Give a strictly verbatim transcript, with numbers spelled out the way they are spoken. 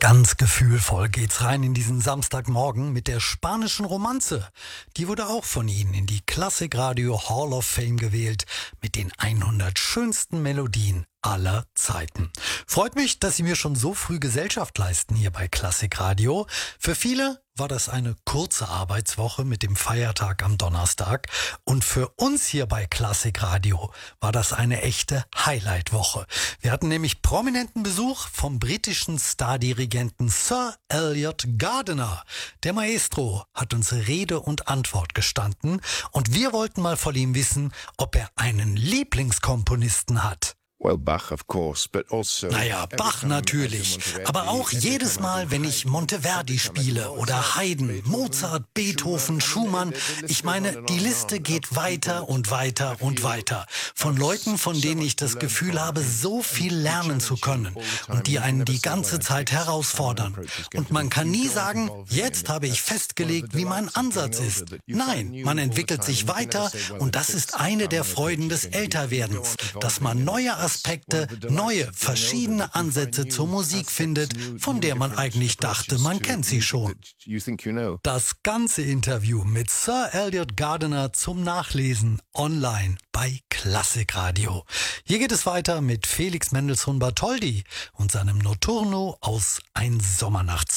Ganz gefühlvoll geht's rein in diesen Samstagmorgen mit der spanischen Romanze. Die wurde auch von Ihnen in die Classic Radio Hall of Fame gewählt mit den hundert schönsten Melodien aller Zeiten. Freut mich, dass Sie mir schon so früh Gesellschaft leisten hier bei Classic Radio. Für viele war das eine kurze Arbeitswoche mit dem Feiertag am Donnerstag und für uns hier bei Classic Radio war das eine echte Highlight-Woche. Wir hatten nämlich prominenten Besuch vom britischen Stardirigenten Sir Elliot Gardiner. Der Maestro hat uns Rede und Antwort gestanden und wir wollten mal von ihm wissen, ob er einen Lieblingskomponisten hat. Well, Bach, of course, but also Naja, Bach natürlich, aber auch jedes Mal, wenn ich Monteverdi spiele oder Haydn, Mozart, Beethoven, Schumann, ich meine, die Liste geht weiter und weiter und weiter. Von Leuten, von denen ich das Gefühl habe, so viel lernen zu können und die einen die ganze Zeit herausfordern. Und man kann nie sagen, jetzt habe ich festgelegt, wie mein Ansatz ist. Nein, man entwickelt sich weiter und das ist eine der Freuden des Älterwerdens, dass man neue Aspekte Aspekte, neue, verschiedene Ansätze zur Musik findet, von der man eigentlich dachte, man kennt sie schon. Das ganze Interview mit Sir Elliot Gardiner zum Nachlesen online bei Classic Radio. Hier geht es weiter mit Felix Mendelssohn Bartholdy und seinem Notturno aus Ein Sommernachts.